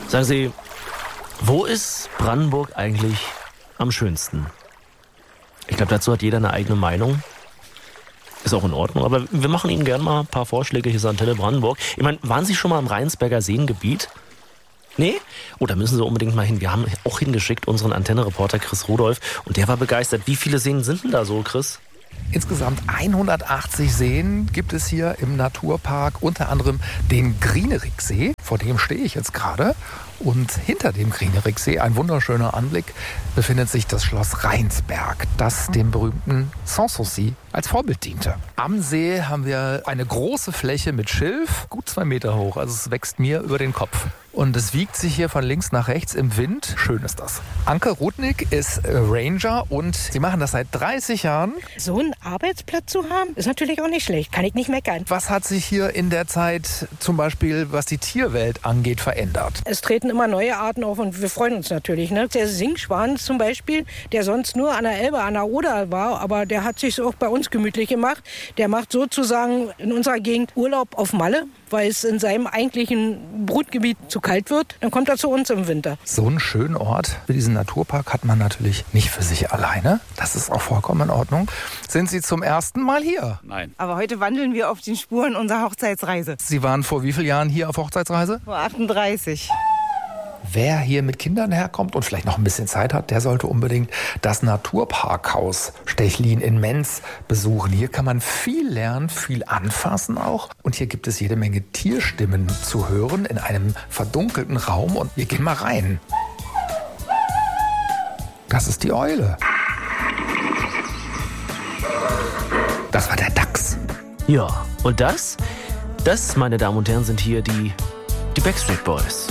Sagen Sie, wo ist Brandenburg eigentlich am schönsten? Ich glaube, dazu hat jeder eine eigene Meinung. Ist auch in Ordnung, aber wir machen Ihnen gerne mal ein paar Vorschläge. Hier ist Antenne Brandenburg. Ich meine, waren Sie schon mal im Rheinsberger Seengebiet? Nee? Oh, da müssen Sie unbedingt mal hin. Wir haben auch hingeschickt unseren Antenne-Reporter Chris Rudolph und der war begeistert. Wie viele Seen sind denn da so, Chris? Insgesamt 180 Seen gibt es hier im Naturpark, unter anderem den Grieneriksee, vor dem stehe ich jetzt gerade. Und hinter dem Grieneriksee, ein wunderschöner Anblick, befindet sich das Schloss Rheinsberg, das dem berühmten Sanssouci als Vorbild diente. Am See haben wir eine große Fläche mit Schilf, gut 2 Meter hoch, also es wächst mir über den Kopf. Und es wiegt sich hier von links nach rechts im Wind. Schön ist das. Anke Rudnick ist Ranger und sie machen das seit 30 Jahren. So einen Arbeitsplatz zu haben, ist natürlich auch nicht schlecht. Kann ich nicht meckern. Was hat sich hier in der Zeit zum Beispiel, was die Tierwelt angeht, verändert? Es treten immer neue Arten auf und wir freuen uns natürlich. Ne? Der Singschwan zum Beispiel, der sonst nur an der Elbe, an der Oder war, aber der hat sich auch bei uns gemütlich gemacht. Der macht sozusagen in unserer Gegend Urlaub auf Malle, weil es in seinem eigentlichen Brutgebiet zu kalt wird. Dann kommt er zu uns im Winter. So einen schönen Ort wie diesen Naturpark hat man natürlich nicht für sich alleine. Das ist auch vollkommen in Ordnung. Sind Sie zum ersten Mal hier? Nein. Aber heute wandeln wir auf den Spuren unserer Hochzeitsreise. Sie waren vor wie vielen Jahren hier auf Hochzeitsreise? Vor 38. Wer hier mit Kindern herkommt und vielleicht noch ein bisschen Zeit hat, der sollte unbedingt das Naturparkhaus Stechlin in Menz besuchen. Hier kann man viel lernen, viel anfassen auch. Und hier gibt es jede Menge Tierstimmen zu hören in einem verdunkelten Raum. Und wir gehen mal rein. Das ist die Eule. Das war der Dachs. Ja, und das, meine Damen und Herren, sind hier die Backstreet Boys.